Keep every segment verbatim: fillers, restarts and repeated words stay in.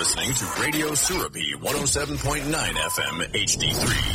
listening to Radio Surabhi one oh seven point nine F M H D three.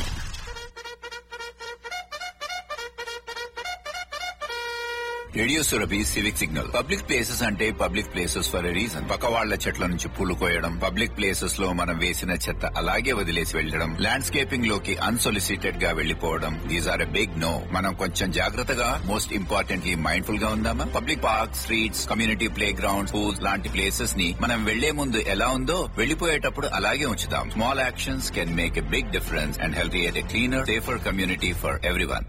Radio Surabhi civic signal. Public places అంటే public places for a reason. పక్క వాళ్ల చెట్ల నుంచి పూలు కోయడం, public places లో మనం వేసిన చెత్త అలాగే వదిలేసి వెళ్లడం, ల్యాండ్స్కేపింగ్ లోకి అన్సొలిసిటెడ్ గా వెళ్లిపోవడం, these are a big no. మనం కొంచెం జాగ్రత్తగా, మోస్ట్ ఇంపార్టెంట్లీ మైండ్ఫుల్ గా ఉందామా? Public park, streets, community play ground, pools లాంటి ప్లేసెస్ ని మనం వెళ్లే ముందు ఎలా ఉందో వెళ్లిపోయేటప్పుడు అలాగే ఉంచుదాం. Small actions can make a big difference and help create a cleaner, safer community for everyone.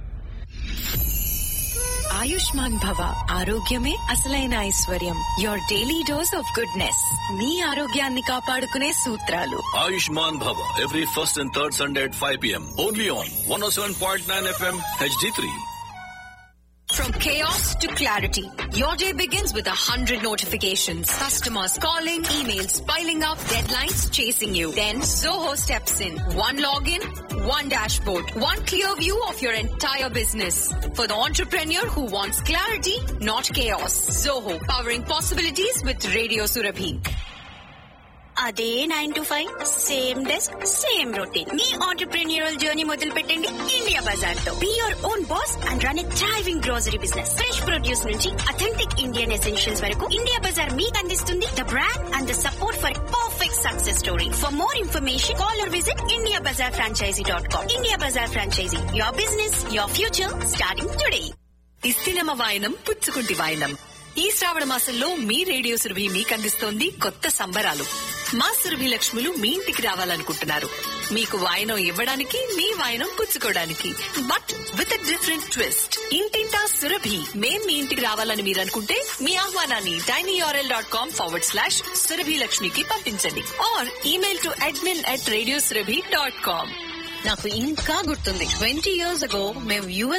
Ayushman భవ, ఆరోగ్యమే అసలైన ఐశ్వర్యం. Your daily dose of goodness. మీ ఆరోగ్యాన్ని కాపాడుకునే సూత్రాలు. ఆయుష్మాన్ భవ every first and third Sunday at five p.m. only on one oh seven point nine F M H D three. From chaos to clarity, your day begins with a hundred notifications. Customers calling, emails piling up, deadlines chasing you. Then Zoho steps in. One login, one dashboard, one clear view of your entire business. For the entrepreneur who wants clarity, not chaos. Zoho, powering possibilities with Radio Surabhi. అదే nine to five, same desk, same routine. Me entrepreneurial journey మొదలు పెట్టండి India Bazaar తో. Be your own boss and run a thriving grocery business. Fresh produce నుంచి authentic Indian essentials వరకు India Bazaar మీకు అందిస్తుంది the brand and the support for perfect success story. For more information call or visit India Bazaar franchise dot com. India Bazaar franchise, your business, your future, starting today. ఇస్తినమ వాయనం పుచ్చుకుంటి వాయనం. ఈ శ్రావణ మాసంలో మీ radio Surabhi మీకు అందిస్తోంది కొత్త సంబరాలు. మా సురభి లక్ష్ములు మీ ఇంటికి రావాలనుకుంటున్నారు. మీకు వాయనం ఇవ్వడానికి, మీ వాయనం పుచ్చుకోవడానికి. But with a different twist. ఇంటింటా సురభి. మేం మీ ఇంటికి రావాలని మీరు అనుకుంటే మీ ఆహ్వానాన్ని tinyurl dot com forward slash Surabhi లక్ష్మికి పంపించండి. Are email to admin at radio Surabhi dot com. నాకు ఇంకా గుర్తుంది, ట్వంటీ ఇయర్స్ అగో మేము యుఎస్